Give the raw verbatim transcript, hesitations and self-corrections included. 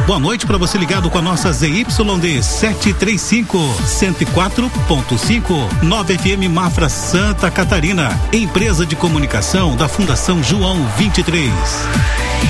Boa noite para você ligado com a nossa Z Y D setecentos e trinta e cinco, cento e quatro ponto cinco, nove F M Mafra, Santa Catarina. Empresa de comunicação da Fundação João vinte e três.